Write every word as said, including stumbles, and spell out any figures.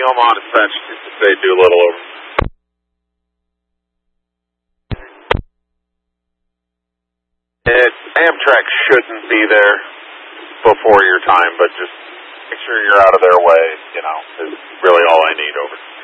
Omaha Dispatch, say Doolittle over. It, Amtrak shouldn't be there before your time, but just make sure you're out of their way, you know, is really all I need over.